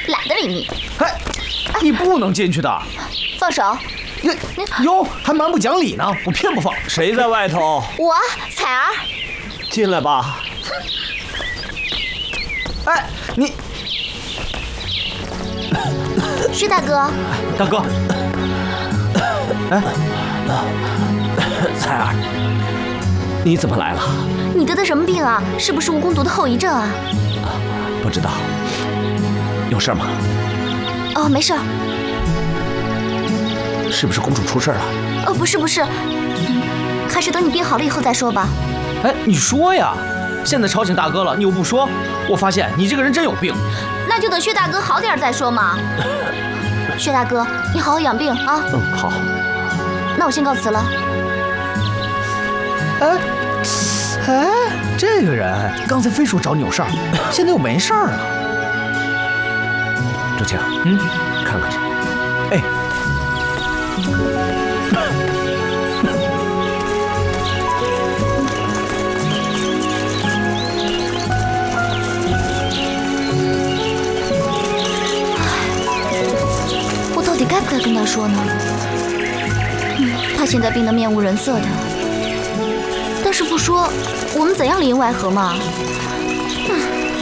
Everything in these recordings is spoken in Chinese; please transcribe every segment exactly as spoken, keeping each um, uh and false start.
懒得理你。 哎，你不能进去的。 放手。 哟哟，还蛮不讲理呢！我偏不放。 谁在外头？ 我彩儿。 进来吧。 哎，你。 薛大哥。 大哥。哎，彩儿， 你怎么来了？ 你得的什么病啊？是不是蜈蚣毒的后遗症啊？ 不知道。有事吗？ 哦，没事儿。 是不是公主出事了？ 哦，不是不是，嗯，还是等你病好了以后再说吧。 哎，你说呀！现在吵醒大哥了，你又不说，我发现你这个人真有病。 那就等薛大哥好点再说嘛。薛大哥，你好好养病啊。 嗯，好。 那我先告辞了。 哎，哎，这个人刚才非说找你有事儿，现在又没事儿了。 周青， 嗯， 看看去。 哎。 到底该不该跟他说呢？嗯，他现在病得面无人色的，但是不说，我们怎样里应外合嘛？嗯，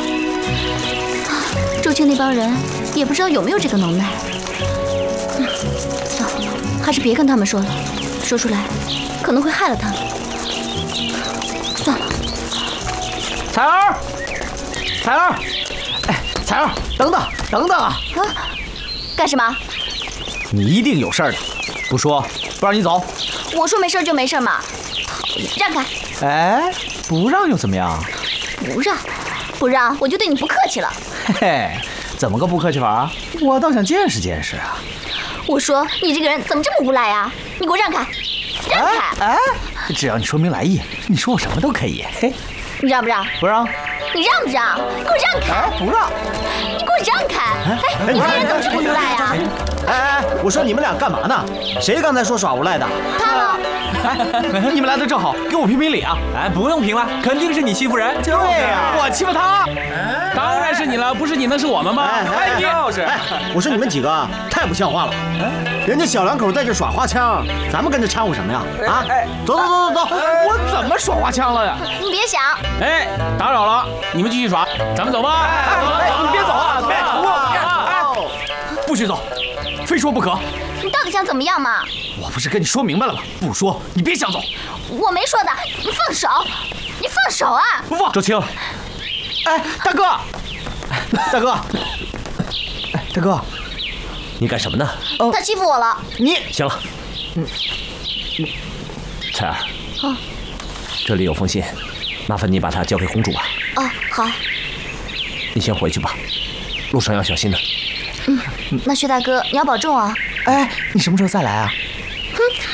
周青那帮人也不知道有没有这个能耐。嗯，算了，还是别跟他们说了，说出来可能会害了他们。算了。 彩儿，彩儿，哎，彩儿，等等，等等啊！ 啊，干什么？ 你一定有事儿的，不说不让你走。 我说没事就没事嘛，讨厌，让开！ 哎，不让又怎么样？ 不让，不让我就对你不客气了。 嘿嘿，怎么个不客气法啊？我倒想见识见识啊！ 我说你这个人怎么这么无赖啊？你给我让开，让开！ 哎，哎只要你说明来意，你说我什么都可以。嘿， 你让不让？ 不让。 你让不让？给我让开！ 哎，不让。 你给我让开！哎，你这人怎么这么无赖呀？ 哎哎，我说你们俩干嘛呢？谁刚才说耍无赖的？ 他呢？ 哎，你们来的正好，给我评评理啊！ 哎，不用评了，肯定是你欺负人。 对呀，我欺负他， 当然是你了，不是你能是我们吗？ 哎， 你就是。 哎，我说你们几个太不像话了！人家小两口在这耍花枪，咱们跟着掺和什么呀？啊！走走走走走！ 我怎么耍花枪了呀？ 你别想。 哎，打扰了，你们继续耍，咱们走吧。 哎，你别走啊！别，我不许走，非说不可。 你到底想怎么样嘛？ 我不是跟你说明白了吗？不说，你别想走。 我没说的，你放手！你放手啊！ 不放。 周青， 哎，大哥，大哥，哎，大哥， 你干什么呢？ 哦， 他欺负我了。 你行了， 嗯， 彩儿， 哦， 这里有封信，麻烦你把它交给公主吧。 哦，好。 你先回去吧，路上要小心的。 嗯，那薛大哥你要保重啊。 哎，你什么时候再来啊？ 哼，